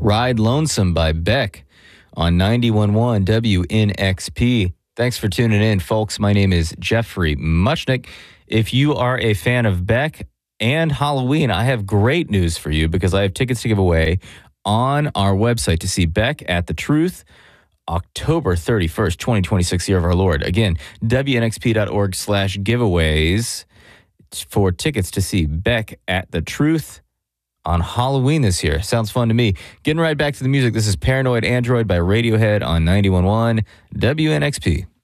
Ride Lonesome by Beck on 91.1 WNXP. Thanks for tuning in, folks. My name is Jeffrey Muchnick. If you are a fan of Beck and Halloween, I have great news for you because I have tickets to give away on our website to see Beck at The Truth, October 31st, 2026, year of our Lord. Again, WNXP.org/giveaways for tickets to see Beck at The Truth on Halloween this year. Sounds fun to me. Getting right back to the music. This is Paranoid Android by Radiohead on 91.1 WNXP.